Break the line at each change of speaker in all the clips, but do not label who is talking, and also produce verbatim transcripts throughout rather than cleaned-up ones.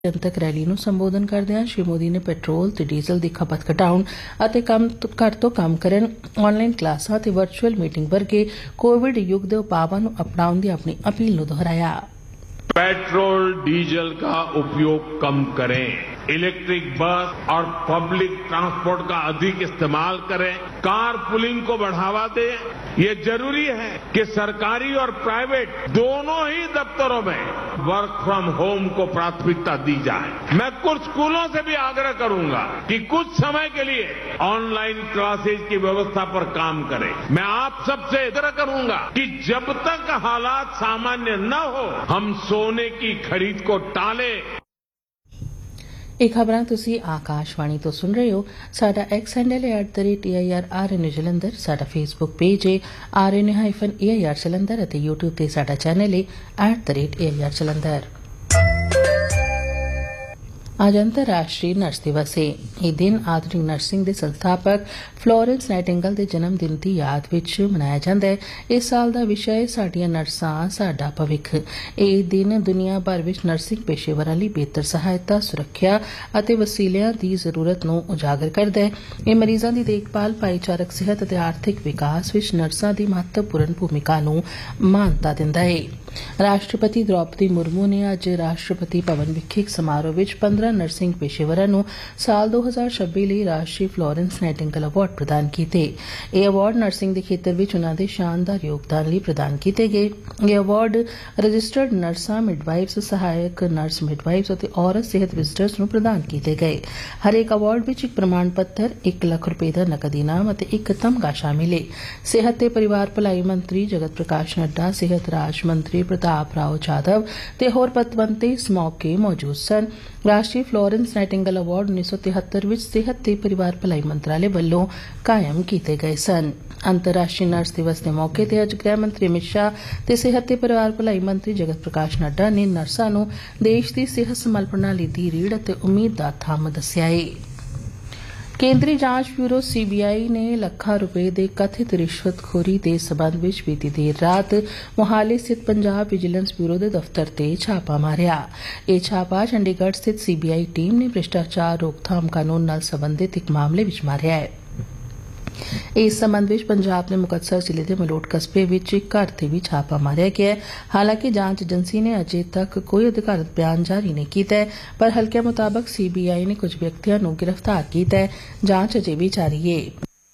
ਜਨਤਕ ਰੈਲੀ ਨੂੰ ਸੰਬੋਧਨ ਕਰਦਿਆਂ ਸ਼੍ਰੀ ਮੋਦੀ ਨੇ ਪੈਟਰੋਲ ਤੇ ਡੀਜ਼ਲ ਦੀ ਖਪਤ ਘਟਾਉਣ ਅਤੇ ਕੰਮ ਘਰ ਤੋਂ ਕੰਮ ਕਰਨ, ਆਨਲਾਈਨ ਕਲਾਸਾਂ ਤੇ ਵਰਚੁਅਲ ਮੀਟਿੰਗ ਵਰਗੇ ਕੋਵਿਡ ਯੁੱਗ ਦੇ ਉਪਾਵਾਂ ਨੂੰ ਅਪਣਾਉਣ ਦੀ ਆਪਣੀ ਅਪੀਲ ਨੂੰ ਦੁਹਰਾਇਆ।
पेट्रोल डीजल का उपयोग कम करें, इलेक्ट्रिक बस और पब्लिक ट्रांसपोर्ट का अधिक इस्तेमाल करें, कार पुलिंग को बढ़ावा दें। ये जरूरी है कि सरकारी और प्राइवेट दोनों ही दफ्तरों में वर्क फ्रॉम होम को प्राथमिकता दी जाए। मैं कुछ स्कूलों से भी आग्रह करूंगा कि कुछ समय के लिए ऑनलाइन क्लासेज की व्यवस्था पर काम करें। मैं आप सबसे आग्रह करूंगा कि जब तक हालात सामान्य न हो हम सोने की खरीद को टालें।
ਇਹ ਖਬਰਾਂ ਤੁਸੀਂ ਆਕਾਸ਼ਵਾਣੀ ਤੋਂ ਸੁਣ ਰਹੇ ਹੋ। ਸਾਡਾ ਐਕਸ ਹੈਂਡਲ ਹੈ at the rate A I R R ਐਨ ਜਲੰਧਰ, ਸਾਡਾ ਫੇਸਬੁੱਕ ਪੇਜ ਹੈ R N hyphen A I R Jalandhar ਅਤੇ ਯੂਟਿਊਬ ਤੇ ਸਾਡਾ ਚੈਨਲ ਹੈ at the rate A I R Jalandhar. आज अंतर्राष्ट्रीय नर्स दिवस है। यह दिन आधुनिक नर्सिंग के संस्थापक फ्लोरेंस नाइटिंगेल के जन्म दिन की याद विच मनाया जाता है। इस साल का विषय है साडियां नर्सां साडा भविख। यह दिन दुनिया भर में नर्सिंग पेशेवरां लई बेहतर सहायता, सुरक्षा और वसीलियां की जरूरत नूं उजागर करता है। यह मरीजों की देखभाल, भाईचारक सेहत और आर्थिक विकास विच नर्सां की महत्वपूर्ण भूमिका नूं मानता दिंदा है। राष्ट्रपति द्रौपदी मुर्मू ने अज राष्ट्रपति भवन विखे एक समारोह में पंद्रह नर्सिंग पेशेवरां नूं साल दो हज़ार छब्बीस ਲਈ राष्ट्रीय फ्लोरेंस नाइटिंगेल अवार्ड प्रदान कीते। ਇਹ अवार्ड नर्सिंग ਦੇ ਖੇਤਰ ਵਿੱਚ ਉਨ੍ਹਾਂ ਦੇ ਸ਼ਾਨਦਾਰ ਯੋਗਦਾਨ ਲਈ ਪ੍ਰਦਾਨ ਕੀਤੇ ਗਏ। ਇਹ ਅਵਾਰਡ ਰਜਿਸਟਰਡ ਨਰਸਾਂ, ਮਿਡਵਾਈਫਸ, ਸਹਾਇਕ ਨਰਸ ਮਿਡਵਾਈਫਸ ਅਤੇ ਔਰਤ ਸਿਹਤ ਵਿਜ਼ਟਰਸ ਨੂੰ ਪ੍ਰਦਾਨ ਕੀਤੇ ਗਏ। ਹਰੇਕ ਅਵਾਰਡ ਵਿੱਚ ਇੱਕ ਪ੍ਰਮਾਣ ਪੱਤਰ, ਇੱਕ ਲੱਖ ਰੁਪਏ ਦਾ ਨਕਦ ਇਨਾਮ ਅਤੇ ਇੱਕ ਤਮਗਾ ਸ਼ਾਮਿਲ ਹੈ। ਸਿਹਤ ਤੇ ਪਰਿਵਾਰ ਭਲਾਈ ਮੰਤਰੀ ਜਗਤ ਪ੍ਰਕਾਸ਼ ਨੱਡਾ, ਸਿਹਤ ਰਾਜ ਮੰਤਰੀ ਪ੍ਰਤਾਪ ਰਾਓ ਜਾਧਵ ਤੇ ਹੋਰ ਪਤਵੰਤੇ ਇਸ ਮੌਕੇ ਮੌਜੂਦ ਸਨ। ਰਾਸ਼ਟਰੀ ਫਲੋਰੈਂਸ ਨਾਈਟਿੰਗੇਲ ਅਵਾਰਡ ਉੱਨੀ ਸੌ तिहत्तर ਵਿੱਚ ਸਿਹਤ ਤੇ ਪਰਿਵਾਰ ਭਲਾਈ ਮੰਤਰਾਲੇ ਵੱਲੋਂ ਕਾਇਮ ਕੀਤੇ ਗਏ ਸਨ। ਅੰਤਰਰਾਸ਼ਟਰੀ ਨਰਸ ਦਿਵਸ ਦੇ ਮੌਕੇ ਤੇ ਅੱਜ ਗ੍ਰਹਿ ਮੰਤਰੀ ਅਮਿਤ ਸ਼ਾਹ ਤੇ ਸਿਹਤ ਤੇ ਪਰਿਵਾਰ ਭਲਾਈ ਮੰਤਰੀ ਜਗਤ ਪ੍ਰਕਾਸ਼ ਨੱਡਾ ਨੇ ਨਰਸਾਂ ਨੂੰ ਦੇਸ਼ ਦੀ ਸਿਹਤ ਸੰਭਾਲ ਪ੍ਰਣਾਲੀ ਦੀ ਰੀੜ੍ਹ ਅਤੇ ਉਮੀਦ ਦਾ ਥੰਮ ਦੱਸਿਆ ਹੈ। ਕੇਂਦਰੀ ਜਾਂਚ ਬਿਊਰੋ ਸੀ ਬੀ ਆਈ ਨੇ ਲੱਖਾਂ ਰੁਪਏ ਦੇ ਕਥਿਤ ਰਿਸ਼ਵਤਖੋਰੀ ਦੇ ਸਬੰਧ ਵਿੱਚ ਬੀਤੀ ਦੇਰ ਰਾਤ ਮੁਹਾਲੀ ਸਥਿਤ ਪੰਜਾਬ ਵਿਜੀਲੈਂਸ ਬਿਊਰੋ ਦੇ ਦਫ਼ਤਰ ਤੇ ਛਾਪਾ ਮਾਰਿਆ। ਇਹ ਛਾਪਾ ਚੰਡੀਗੜ੍ਹ ਸਥਿਤ ਸੀ ਬੀ ਆਈ ਟੀਮ ਨੇ ਭ੍ਰਿਸ਼ਟਾਚਾਰ ਰੋਕਥਾਮ ਕਾਨੂੰਨ ਨਾਲ ਸੰਬੰਧਿਤ ਇੱਕ ਮਾਮਲੇ ਵਿੱਚ ਮਾਰਿਆ ਹੈ। ਇਸ ਸੰਬੰਧ ਵਿੱਚ ਪੰਜਾਬ ਦੇ ਮੁਕਤਸਰ ਜ਼ਿਲ੍ਹੇ ਦੇ ਮਲੋਟ ਕਸਬੇ ਵਿੱਚ ਇੱਕ ਘਰ ਤੇ ਵੀ ਛਾਪਾ ਮਾਰਿਆ ਗਿਆ ਹੈ। ਹਾਲਾਂਕਿ ਜਾਂਚ ਏਜੰਸੀ ਨੇ ਅਜੇ ਤੱਕ ਕੋਈ ਅਧਿਕਾਰਤ ਬਿਆਨ ਜਾਰੀ ਨਹੀਂ ਕੀਤਾ ਹੈ, ਪਰ ਹਲਕਿਆਂ ਮੁਤਾਬਕ ਸੀ ਬੀ ਆਈ ਨੇ ਕੁਝ ਵਿਅਕਤੀਆਂ ਨੂੰ ਗ੍ਰਿਫਤਾਰ ਕੀਤਾ ਹੈ। ਜਾਂਚ ਅਜੇ ਵੀ ਜਾਰੀ ਹੈ।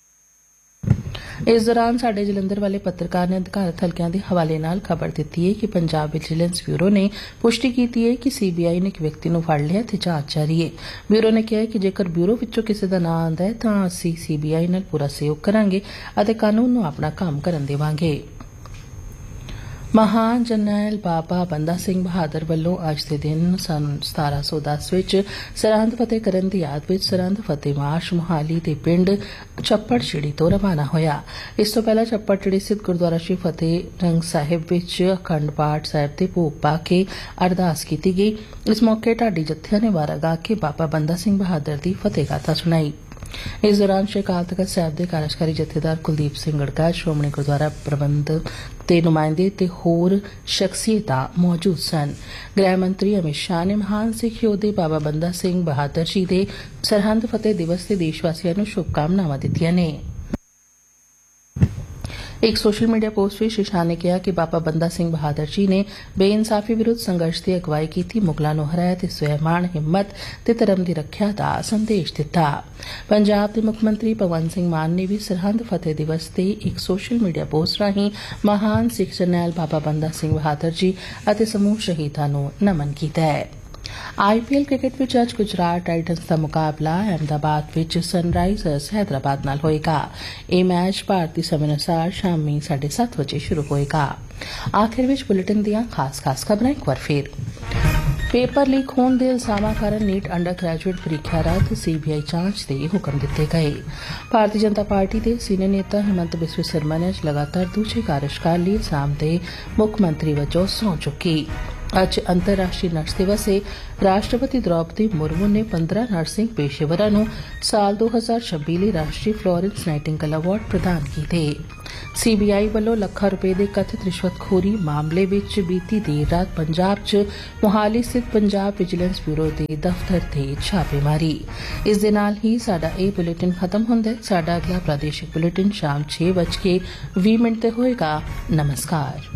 ਇਸ ਦੌਰਾਨ ਸਾਡੇ ਜਲੰਧਰ ਵਾਲੇ ਪੱਤਰਕਾਰ ਨੇ ਅਧਿਕਾਰਤ ਹਲਕਿਆਂ ਦੇ ਹਵਾਲੇ ਨਾਲ ਖਬਰ ਦਿੱਤੀ ਹੈ ਕਿ ਪੰਜਾਬ ਵਿਜੀਲੈਂਸ ਬਿਊਰੋ ਨੇ ਪੁਸ਼ਟੀ ਕੀਤੀ ਹੈ ਕਿ ਸੀ ਬੀ ਆਈ ਨੇ ਇੱਕ ਵਿਅਕਤੀ ਨੂੰ ਫੜ ਲਿਆ ਤੇ ਜਾਂਚ ਜਾਰੀ ਹੈ। ਬਿਊਰੋ ਨੇ ਕਿਹਾ ਹੈ ਕਿ ਜੇਕਰ ਬਿਊਰੋ ਵਿੱਚੋਂ ਕਿਸੇ ਦਾ ਨਾਂ ਆਉਂਦਾ ਹੈ ਤਾਂ ਅਸੀਂ ਸੀ ਬੀ ਆਈ ਨਾਲ ਪੂਰਾ ਸਹਿਯੋਗ ਕਰਾਂਗੇ ਅਤੇ ਕਾਨੂੰਨ ਨੂੰ ਆਪਣਾ ਕੰਮ ਕਰਨ ਦੇਵਾਂਗੇ। ਮਹਾਨ ਜਰਨੈਲ ਬਾਬਾ ਬੰਦਾ ਸਿੰਘ ਬਹਾਦਰ ਵੱਲੋਂ ਅੱਜ ਦੇ ਦਿਨ ਸੰਨ ਸਤਾਰਾਂ ਸੌ ਦਸ ਵਿੱਚ ਸਰਹੰਦ ਫਤਿਹ ਕਰਨ ਦੀ ਯਾਦ ਵਿੱਚ ਸਰਹੰਦ ਫਤਿਹ ਮਾਰਚ ਮੁਹਾਲੀ ਦੇ ਪਿੰਡ ਚੱਪੜਚਿੜੀ ਤੋਂ ਰਵਾਨਾ ਹੋਇਆ। ਇਸ ਤੋਂ ਪਹਿਲਾਂ ਚੱਪੜਚਿੜੀ ਸਥਿਤ ਗੁਰਦੁਆਰਾ ਸ਼੍ਰੀ ਫਤਿਹ ਰੰਗ ਸਾਹਿਬ ਵਿੱਚ ਅਖੰਡ ਪਾਠ ਸਾਹਿਬ ਤੇ ਭੋਗ ਪਾ ਕੇ ਅਰਦਾਸ ਕੀਤੀ ਗਈ। ਇਸ ਮੌਕੇ ਢਾਡੀ ਜੱਥਿਆਂ ਨੇ ਵਾਰਾ ਗਾ ਕੇ ਬਾਬਾ ਬੰਦਾ ਸਿੰਘ ਬਹਾਦਰ ਦੀ ਫਤਿਹ ਗਾਥਾ ਸੁਣਾਈ। ਇਸ ਦੌਰਾਨ ਸ਼੍ਰੀ ਅਕਾਲ ਤਖ਼ਤ ਸਾਹਿਬ ਦੇ ਕਾਰਜਕਾਰੀ ਜਥੇਦਾਰ ਕੁਲਦੀਪ ਸਿੰਘ ਗੜਕਾ, ਸ਼੍ਰੋਮਣੀ ਗੁਰਦੁਆਰਾ ਪ੍ਰਬੰਧਕ ਤੇ ਨੁਮਾਇੰਦੇ ਤੇ ਹੋਰ ਸ਼ਖਸੀਅਤਾਂ ਮੌਜੂਦ ਸਨ। ਗ੍ਰਹਿ ਮੰਤਰੀ ਅਮਿਤ ਸ਼ਾਹ ਨੇ ਮਹਾਨ ਸਿੱਖ ਯੋਧੇ ਬਾਬਾ ਬੰਦਾ ਸਿੰਘ ਬਹਾਦਰ ਜੀ ਦੇ ਸਰਹੰਦ ਫਤਿਹ ਦਿਵਸ ਤੇ ਦੇਸ਼ ਵਾਸੀਆਂ ਨੂੰ ਸ਼ੁਭਕਾਮਨਾਵਾਂ ਦਿੱਤੀਆਂ ਨੇ। ਇੱਕ ਸੋਸ਼ਲ ਮੀਡੀਆ ਪੋਸਟ ਵਿੱਚ ਸ਼੍ਰੀ ਸ਼ਾਹ ਨੇ ਕਿਹਾ ਕਿ ਬਾਬਾ ਬੰਦਾ ਸਿੰਘ ਬਹਾਦਰ ਜੀ ਨੇ ਬੇਇਨਸਾਫੀ ਵਿਰੁੱਧ ਸੰਘਰਸ਼ ਦੀ ਅਗਵਾਈ ਕੀਤੀ, ਮੁਗਲਾਂ ਨੂੰ ਹਰਾਇਆ ਤੇ ਸਵੈਮਾਣ, ਹਿੰਮਤ ਤੇ ਧਰਮ ਦੀ ਰੱਖਿਆ ਦਾ ਸੰਦੇਸ਼ ਦਿੱਤਾ। ਪੰਜਾਬ ਦੇ ਮੁੱਖ ਮੰਤਰੀ ਭਗਵੰਤ ਸਿੰਘ ਮਾਨ ਨੇ ਵੀ ਸਰਹੰਦ ਫਤਿਹ ਦਿਵਸ ਤੇ ਇੱਕ ਸੋਸ਼ਲ ਮੀਡੀਆ ਪੋਸਟ ਰਾਹੀਂ ਮਹਾਨ ਸਿੱਖ ਜਰਨੈਲ ਬਾਬਾ ਬੰਦਾ ਸਿੰਘ ਬਹਾਦਰ ਜੀ ਅਤੇ ਸਮੂਹ ਸ਼ਹੀਦਾਂ ਨੂੰ ਨਮਨ ਕੀਤਾ ਹੈ। ਆਈ ਪੀ ਐਲ ਕ੍ਰਿਕਟ ਵਿੱਚ ਅੱਜ ਗੁਜਰਾਤ ਟਾਈਟਨਸ ਦਾ ਮੁਕਾਬਲਾ ਅਹਿਮਦਾਬਾਦ ਵਿੱਚ ਸਨਰਾਈਜ਼ਰਸ ਹੈਦਰਾਬਾਦ ਨਾਲ ਹੋਏਗਾ। ਇਹ ਮੈਚ ਭਾਰਤੀ ਸਮੇਂ ਅਨੁਸਾਰ ਸ਼ਾਮੀ ਸਾਢੇ ਸੱਤ ਵਜੇ ਸ਼ੁਰੂ ਹੋਏਗਾ। ਆਖਿਰ ਵਿੱਚ ਬੁਲੇਟਿਨ ਦੀਆਂ ਖਾਸ-ਖਾਸ ਖਬਰਾਂ ਇੱਕ ਵਾਰ ਫੇਰ। ਪੇਪਰ ਲੀਕ ਹੋਣ ਦੇ ਇਲਜ਼ਾਮਾਂ ਕਾਰਨ ਨੀਟ ਅੰਡਰ ਗ੍ਰੈਜੂਏਟ ਪ੍ਰੀਖਿਆ ਰੱਦ, ਸੀ ਬੀ ਆਈ ਜਾਂਚ ਦੇ ਹੁਕਮ ਦਿੱਤੇ ਗਏ। ਭਾਰਤੀ ਜਨਤਾ ਪਾਰਟੀ ਦੇ ਸੀਨੀਅਰ ਨੇਤਾ ਹਿਮੰਤ ਬਿਸਵਾ ਸਰਮਾ ਨੇ ਅੱਜ ਲਗਾਤਾਰ ਦੂਜੇ ਕਾਰਜਕਾਲ ਲਈ ਅਸਾਮ ਦੇ ਮੁੱਖ ਮੰਤਰੀ ਵਜੋਂ ਸਹੁੰ ਚੁੱਕੀ। ਅੱਜ ਅੰਤਰਰਾਸ਼ਟਰੀ ਨਰਸ ਦਿਵਸ ਹੈ। ਰਾਸ਼ਟਰਪਤੀ द्रौपदी मुर्मू ने पंद्रह नर्सिंग पेशेवरां नूं साल दो हज़ार छब्बी ਲਈ ਰਾਸ਼ਟਰੀ ਫਲੋਰੈਂਸ ਨਾਈਟਿੰਗੇਲ ਅਵਾਰਡ ਪ੍ਰਦਾਨ ਕੀਤੇ। ਸੀਬੀਆਈ ਵੱਲੋਂ ਲੱਖਾਂ ਰੁਪਏ ਦੇ ਕਥਿਤ ਰਿਸ਼ਵਤਖੋਰੀ ਮਾਮਲੇ ਵਿੱਚ ਬੀਤੀ ਦੇਰ ਰਾਤ ਪੰਜਾਬ 'ਚ ਮੁਹਾਲੀ ਸਥਿਤ ਪੰਜਾਬ ਵਿਜੀਲੈਂਸ ਬਿਊਰੋ ਦੇ ਦਫ਼ਤਰ ਤੇ ਛਾਪੇਮਾਰੀ। ਇਸ ਦੇ ਨਾਲ ਹੀ ਸਾਡਾ ਇਹ ਬੁਲੇਟਿਨ ਖਤਮ ਹੁੰਦਾ ਹੈ। ਸਾਡਾ ਅਗਲਾ ਪ੍ਰਾਦੇਸ਼ਿਕ ਬੁਲੇਟਿਨ ਸ਼ਾਮ ਛੇ ਵੱਜ ਕੇ ਵੀਹ ਮਿੰਟ ਤੇ ਹੋਏਗਾ। ਨਮਸਕਾਰ।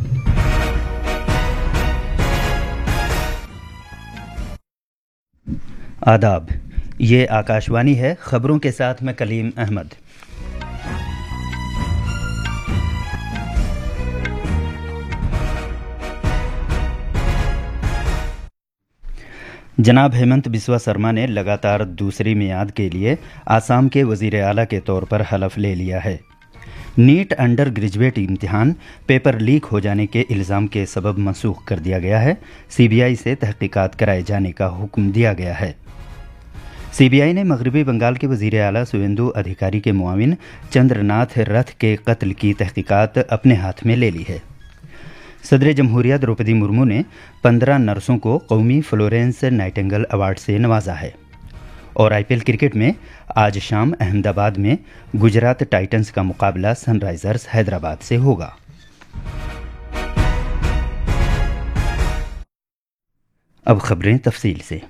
आदाब, ये आकाशवाणी है। खबरों के साथ मैं कलीम अहमद। जनाब हेमंत बिस्वा शर्मा ने लगातार दूसरी मियाद के लिए आसाम के वजीर आला के तौर पर हलफ ले लिया है। नीट अंडर ग्रेजुएट इम्तिहान पेपर लीक हो जाने के इल्ज़ाम के सबब मनसूख कर दिया गया है। सीबीआई से तहकीकात कराए जाने का हुक्म दिया गया है। सीबीआई ने मगरबी बंगाल के वजीर आला सुवेंदु अधिकारी के मुआविन चंद्रनाथ रथ के कत्ल की तहकीकात अपने हाथ में ले ली है। सदर जमहूरिया द्रौपदी मुर्मू ने पंद्रह नर्सों को कौमी फ्लोरेंस नाइटिंगेल अवार्ड से नवाजा है। और आईपीएल क्रिकेट में आज शाम अहमदाबाद में गुजरात टाइटंस का मुकाबला सनराइजर्स हैदराबाद से होगा। अब खबरें तफसील से।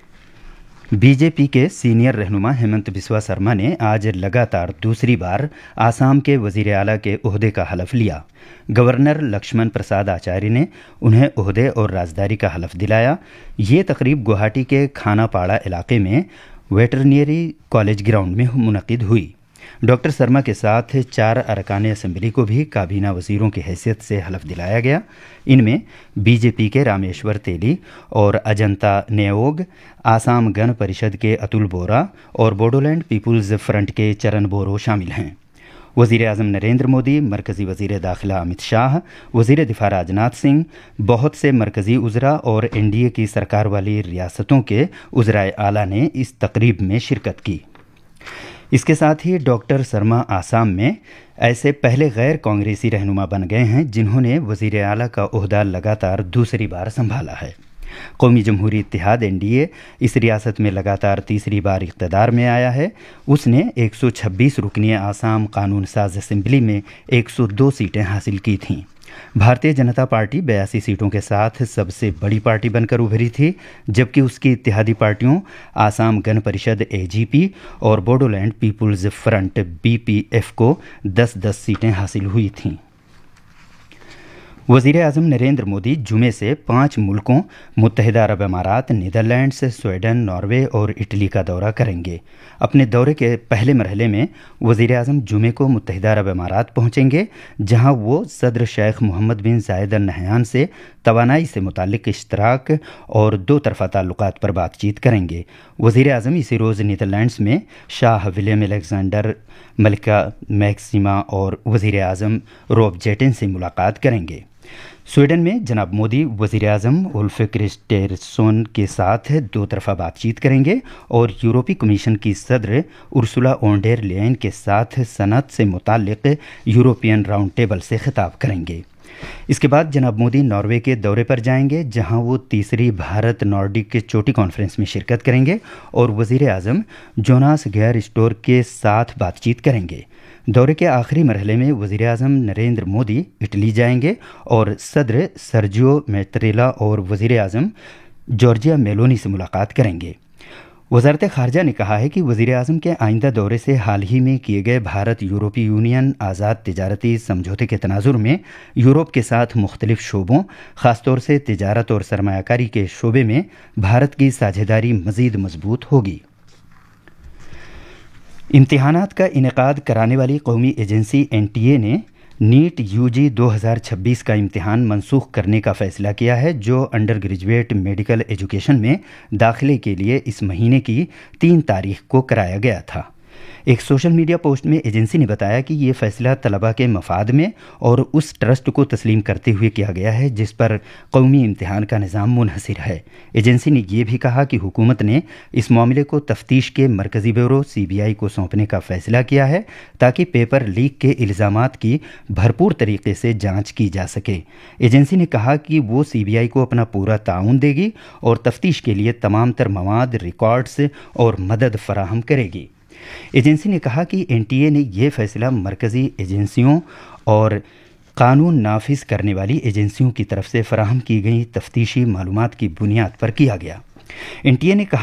बीजेपी के सीनियर रहनुमा हेमंत बिस्वा शर्मा ने आज लगातार दूसरी बार आसाम के वजीर आला के ओहदे का हलफ लिया। गवर्नर लक्ष्मण प्रसाद आचार्य ने उन्हें ओहदे और राजदारी का हलफ दिलाया। ये तकरीब गुवाहाटी के खानापाड़ा इलाके में वेटरनरी कॉलेज ग्राउंड में मुनक़िद हुई। डॉक्टर शर्मा के साथ चार अरकान असम्बली को भी काबीना वजीरों की हैसियत से हलफ दिलाया गया। इनमें बीजेपी के रामेश्वर तेली और अजंता नेओग, आसाम गण परिषद के अतुल बोरा और बोडोलैंड पीपुल्स फ्रंट के चरण बोरो शामिल हैं। वज़ीर आज़म नरेंद्र मोदी, मरकज़ी वज़ीर दाखिला अमित शाह, वज़ीर दिफा राजनाथ सिंह, बहुत से मरकज़ी उज़रा और एनडीए की सरकार वाली रियासतों के उज़राए आला ने इस तकरीब में शिरकत की। इसके साथ ही डॉक्टर शर्मा आसाम में ऐसे पहले गैर कांग्रेसी रहनुमा बन गए हैं जिन्होंने वज़ीर आला का ओहदा लगातार दूसरी बार संभाला है। कौमी जमहूरी इत्तेहाद एनडीए इस रियासत में लगातार तीसरी बार इक़्तिदार में आया है। उसने एक सौ छब्बीस रुकनी आसाम कानून साज असम्बली में एक सौ दो सीटें हासिल की थीं। भारतीय जनता पार्टी बयासी सीटों के साथ सबसे बड़ी पार्टी बनकर उभरी थी, जबकि उसकी इत्तेहादी पार्टियों आसाम गण परिषद एजीपी और बोडोलैंड पीपुल्स फ्रंट बीपीएफ को दस दस सीटें हासिल हुई थीं। वज़ीर आज़म नरेंद्र मोदी जुमे से पाँच मुल्कों मुत्तहिदा अरब अमारात, नीदरलैंड्स, स्वीडन, नॉर्वे और इटली का दौरा करेंगे। अपने दौरे के पहले मरहले में वज़ीर आज़म जुमे को मुत्तहिदा अरब अमारात पहुँचेंगे, जहाँ वो सदर शेख मोहम्मद बिन ज़ायद अल नहयान से तवानाई से मुतालिक इश्तराक और दो तरफ़ा ताल्लुकात पर बातचीत करेंगे। वज़ीर आज़म इसी रोज़ नीदरलैंड्स में शाह विलियम अलेक्जेंडर, मलिका मैक्सिमा और वज़ीर आज़म रॉब जेटन से मुलाकात करेंगे। स्वीडन में जनाब मोदी वज़ीर आज़म उल्फ क्रिस्टेरसोन के साथ दो तरफ़ा बातचीत करेंगे और यूरोपीय कमीशन की सदर उर्सुला ओंडेर लेयन के साथ सनत से मुतालिक यूरोपियन राउंड टेबल से खिताब करेंगे। इसके बाद जनाब मोदी नॉर्वे के दौरे पर जाएंगे, जहां वो तीसरी भारत नॉर्डिक चोटी कॉन्फ्रेंस में शिरकत करेंगे और वज़ीर आज़म जोनास गैर स्टोर के साथ बातचीत करेंगे। दौरे के आखिरी मरहले में वज़ीर आज़म नरेंद्र मोदी इटली जाएंगे और सदर सर्जियो मैत्रेला और वज़ीर आज़म जॉर्जिया मेलोनी से मुलाकात करेंगे। वज़ारत ख़ारजा ने कहा है कि वज़ीर आज़म के आइंदा दौरे से हाल ही में किए गए भारत यूरोपीय यूनियन आज़ाद तिजारती समझौते के तनाजुर में यूरोप के साथ मुख्तलिफ शोबों, ख़ासतौर से तिजारत और सरमायाकारी के शोबे में भारत की साझेदारी मज़ीद मजबूत होगी। इम्तिहानात का इनेकाद कराने वाली कौमी एजेंसी एनटीए ने नीट यूजी दो हज़ार छब्बीस का इम्तिहान मनसूख करने का फ़ैसला किया है, जो अंडर ग्रेजुएट मेडिकल एजुकेशन में दाखिले के लिए इस महीने की तीन तारीख को कराया गया था। एक सोशल मीडिया पोस्ट में एजेंसी ने बताया कि ये फैसला तलबा के मफाद में और उस ट्रस्ट को तस्लीम करते हुए किया गया है जिस पर कौमी इम्तिहान का निज़ाम मुनहसिर है। एजेंसी ने यह भी कहा कि हुकूमत ने इस मामले को तफ्तीश के मरकज़ी ब्यूरो सी बी आई को सौंपने का फैसला किया है ताकि पेपर लीक के इल्ज़ामात की भरपूर तरीके से जांच की जा सके। एजेंसी ने कहा कि वो सी बी आई को अपना पूरा ताउन देगी और तफ्तीश के लिए तमाम तर मवाद, रिकॉर्ड्स और मदद फराहम करेगी। एजेंसी ने कहा कि एन टी ए ने यह फैसला मरकज़ी एजेंसियों और कानून नाफिज करने वाली एजेंसियों की तरफ से फराहम की गई तफ्तीशी मालूमात की बुनियाद पर किया गया। एन टी ए ने कहा